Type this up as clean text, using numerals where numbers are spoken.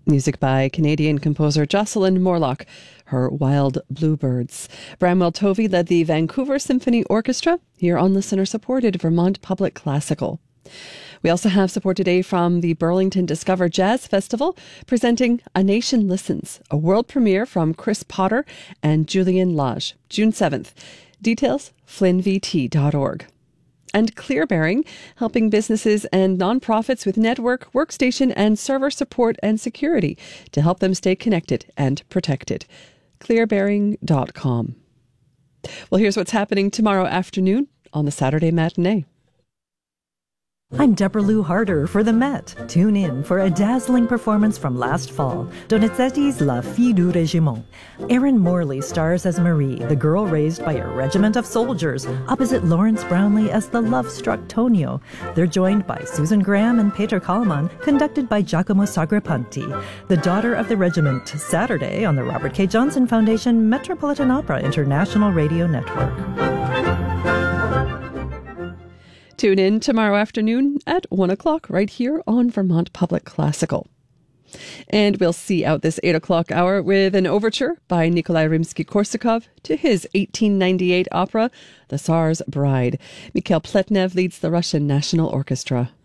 Music by Canadian composer Jocelyn Morlock, her Wild Bluebirds. Bramwell Tovey led the Vancouver Symphony Orchestra here on listener-supported Vermont Public Classical. We also have support today from the Burlington Discover Jazz Festival, presenting A Nation Listens, a world premiere from Chris Potter and Julian Lage, June 7th. Details, flynnvt.org. And ClearBearing, helping businesses and nonprofits with network, workstation, and server support and security to help them stay connected and protected. ClearBearing.com. Well, here's what's happening tomorrow afternoon on the Saturday Matinee. I'm Deborah Lou Harder for the Met. Tune in for a dazzling performance from last fall, Donizetti's La Fille du Régiment. Erin Morley stars as Marie, the girl raised by a regiment of soldiers, opposite Lawrence Brownlee as the love-struck Tonio. They're joined by Susan Graham and Peter Kallman, conducted by Giacomo Sagrapanti. The Daughter of the Regiment, Saturday on the Robert K. Johnson Foundation Metropolitan Opera International Radio Network. Tune in tomorrow afternoon at 1 o'clock right here on Vermont Public Classical. And we'll see out this 8 o'clock hour with an overture by Nikolai Rimsky-Korsakov to his 1898 opera, The Tsar's Bride. Mikhail Pletnev leads the Russian National Orchestra.